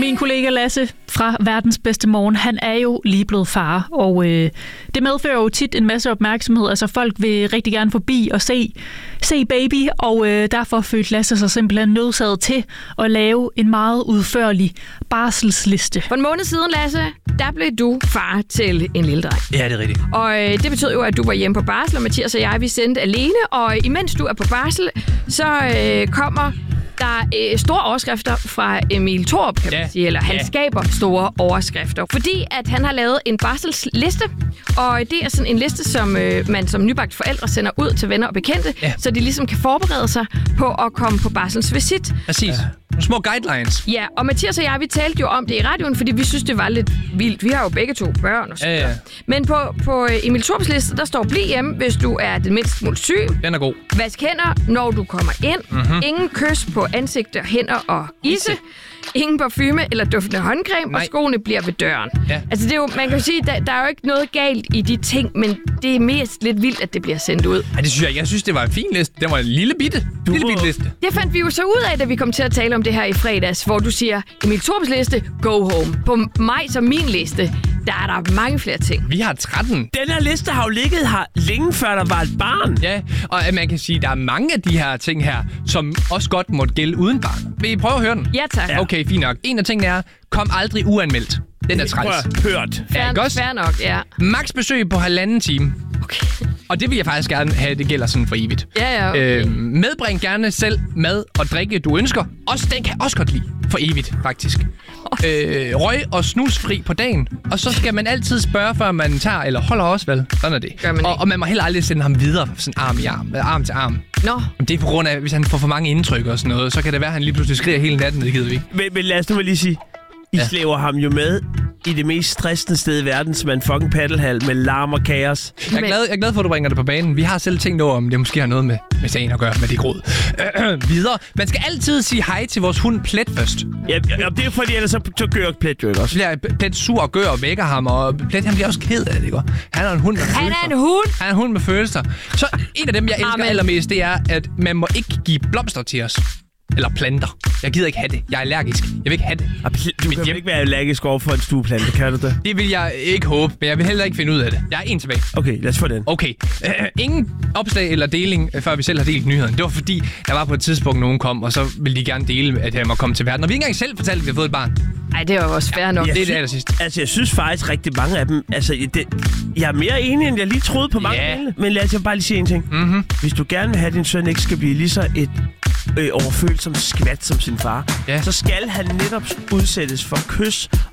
Min kollega Lasse fra Verdens Bedste Morgen, han er jo lige blevet far, og det medfører jo tit en masse opmærksomhed. Altså folk vil rigtig gerne forbi og se baby, og derfor følte Lasse sig simpelthen nødsaget til at lave en meget udførlig barselsliste. For en måned siden, Lasse, der blev du far til en lille dreng. Ja, det er rigtigt. Og det betød jo, at du var hjemme på barsel, og Mathias og jeg, vi sendte alene. Og imens du er på barsel, så kommer der store overskrifter fra Emil Thorup, kan man sige. Eller han skaber store overskrifter. Fordi at han har lavet en barselsliste. Og det er sådan en liste, som man som nybagt forældre sender ud til venner og bekendte, så de ligesom kan forberede sig på at komme på barselsvisit. Præcis. Små guidelines. Ja, og Mathias og jeg, vi talte jo om det i radioen, fordi vi synes, det var lidt vildt. Vi har jo begge to børn og så videre. Men på Emil Thorups liste, der står, bliv hjemme, hvis du er den mindste smule syg. Den er god. Vask hænder, når du kommer ind. Ingen kys på ansigter, hænder og isse. Ingen parfume eller duftende håndcreme, og skoene bliver ved døren. Ja. Altså, det er jo, man kan jo sige, der er jo ikke noget galt i de ting, men det er mest lidt vildt, at det bliver sendt ud. Ja, det synes jeg. Jeg synes, det var en fin liste. Det var en lille bitte liste. Det fandt vi jo så ud af, da vi kom til at tale om det her i fredags, hvor du siger, Emil Thorups liste, go home. På mig som min liste, der er der mange flere ting. Vi har 13. Den her liste har jo ligget her længe før der var et barn. Ja, og man kan sige, at der er mange af de her ting her, som også godt måtte gælde uden barn. Vil I prøve at høre den? Ja, tak. Okay, fint nok. En af tingene er, kom aldrig uanmeldt. Den er træls. Hørt. Fair nok, ja. Max besøg på 1,5 time. Okay. Og det vil jeg faktisk gerne have, det gælder sådan for evigt. Ja, okay. Medbring gerne selv mad og drikke, du ønsker. Den kan jeg også godt lide. For evigt, faktisk. Røg og snusfri på dagen. Og så skal man altid spørge, før man tager eller holder også, vel? Sådan er det. Og man må heller aldrig sende ham videre, sådan arm i arm, arm til arm. Nå. Det er på grund af, hvis han får for mange indtryk og sådan noget, så kan det være, at han lige pludselig skriger hele natten, det gider vi ikke. Men lad os nu lige sige, I slæver ham jo med i det mest stressende sted i verden, som er en fucking paddelhal med larm og kaos. Jeg er glad for, at du bringer det på banen. Vi har selv tænkt over, om det måske har noget med sagen at gøre med det gråd. Videre. Man skal altid sige hej til vores hund Plet først. Ja, det er fordi, ellers så gør Plet jo ikke også. Så bliver Plet sur og gør og vækker ham, og Plet han bliver også ked af det, ikke? Han er en hund med følelser. Han er en hund? Han er en hund med følelser. Så en af dem, jeg elsker allermest, det er, at man må ikke give blomster til os. Eller planter. Jeg gider ikke have det. Jeg er allergisk. Jeg vil ikke have det. Du kan ikke være allergisk over for en stueplante, kan du det? Det vil jeg ikke håbe, men jeg vil heller ikke finde ud af det. Jeg er en tilbage. Okay, lad os få den. Okay. Ingen opslag eller deling, før vi selv har delt nyheden. Det var fordi, der var på et tidspunkt, nogen kom, og så ville de gerne dele, at jeg må komme til verden. Og vi ikke engang selv fortalte, at vi har fået et barn. Nej, det var også fair nok. Det er det allersidste. Altså, jeg synes faktisk rigtig mange af dem... Altså, jeg er mere enig, end jeg lige troede på mange af dem. Men lad os bare lige sige en ting. Hvis du gerne vil have, at din søn ikke skal blive lige så et overfølsomt skvat som sin far, så skal han netop udsættes for kys